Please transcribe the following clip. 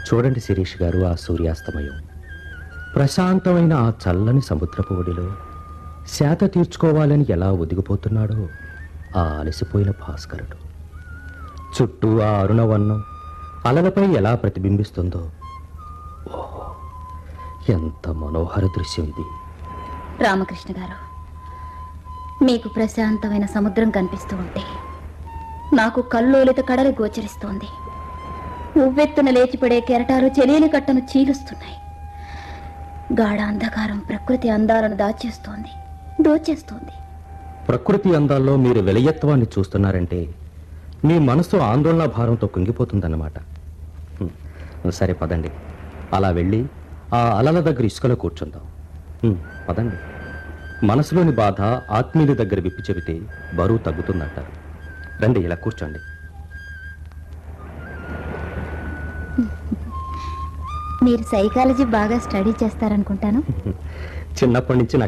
చూడండి శిరీష్ గారు, ఆ సూర్యాస్తమయం, ప్రశాంతమైన ఆ చల్లని సముద్రపు ఒడిలో శాత తీర్చుకోవాలని ఎలా ఒదిగిపోతున్నాడో ఆ అలసిపోయిన భాస్కరుడు. చుట్టూ ఆ అరుణవర్ణం అలలపై ఎలా ప్రతిబింబిస్తుందో. ఓహో, ఎంత మనోహర దృశ్యం ఇది. రామకృష్ణ గారు, మీకు ప్రశాంతమైన సముద్రం కనిపిస్తూ ఉంటే నాకు కల్లోలిత కడలి గోచరిస్తోంది. ఉవ్వెత్తున లేచిపడే కెరటాలు చెలియని కట్టను చీలుస్తున్నాయి. గాఢ అంధకారం ప్రకృతి అందాలను దోచేస్తోంది. ప్రకృతి అందాల్లో మీరు వెలయత్వాన్ని చూస్తున్నారంటే మీ మనసు ఆందోళన భారంతో కుంగిపోతుందన్నమాట. సరే పదండి, అలా వెళ్ళి ఆ అలల దగ్గర ఇసుకలో కూర్చుందాం. పదండి. మనసులోని బాధ ఆత్మీయుల దగ్గర విప్పి చెబితే బరువు తగ్గుతుందంటారు. రండి, ఇలా కూర్చోండి. మీరు సైకాలజీ బాగా స్టడీ చేస్తారనుకుంటాను. చిన్నప్పటి నుంచి నాకు